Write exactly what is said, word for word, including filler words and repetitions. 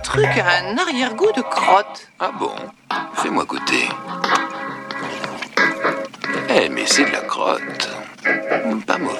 truc a un arrière-goût de crotte. Ah bon? Fais-moi goûter. Eh, mais c'est de la crotte. Pas mauvais.